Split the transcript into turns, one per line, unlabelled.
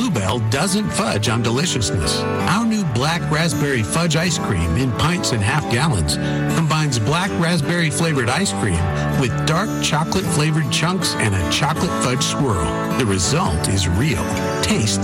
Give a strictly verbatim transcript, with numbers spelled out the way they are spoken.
Bluebell doesn't fudge on deliciousness. Our new black raspberry fudge ice cream in pints and half gallons combines black raspberry flavored ice cream with dark chocolate flavored chunks and a chocolate fudge swirl. The result is real. Taste